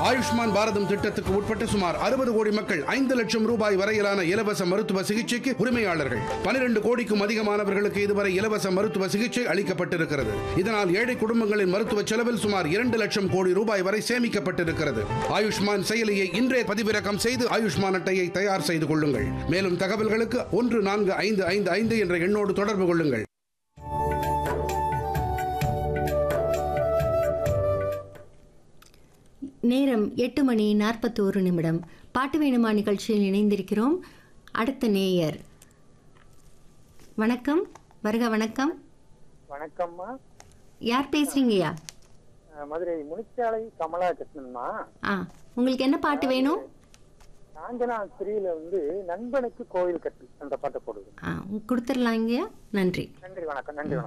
ஆயுஷ்மான் பாரதம் திட்டத்துக்கு உட்பட்ட சுமார் 60 கோடி மக்கள் 5 லட்சம் ரூபாய் வரையிலான இலவச மருத்துவ சிகிச்சைக்கு உரிமையாளர்கள். 12 கோடிக்கும் அதிகமானவர்களுக்கு இதுவரை இலவச மருத்துவ சிகிச்சை அளிக்கப்பட்டிருக்கிறது. இதனால் ஏழை குடும்பங்களின் மருத்துவ செலவில் சுமார் 2 லட்சம் கோடி ரூபாய் வரை சேமிக்கப்பட்டிருக்கிறது. ஆயுஷ்மான் செயலியை இன்றே பதிவிறக்கம் செய்து ஆயுஷ்மான் அட்டையை தயார் செய்து கொள்ளுங்கள். மேலும் தகவல்களுக்கு 14555 என்ற எண்ணோடு தொடர்பு கொள்ளுங்கள். நேரம் 8:41. பாட்டு வேணுமா நிகழ்ச்சியில் இணைந்திருக்கிறோம். அடுத்த நேயர். வணக்கம். வருக. வணக்கம். வணக்கம்மா. யார் பேசுறீங்கய்யா? மதுரை முனிச்சாலை கமலா கிருஷ்ணன்மா. உங்களுக்கு என்ன பாட்டு வேணும்? காஞ்சனா ஸ்ரீல நண்பனுக்கு கோயில் கட்டி அந்த பாட்டை போடுது. கொடுத்துடலாங்கய்யா. நன்றி. நன்றி. வணக்கம். நன்றி.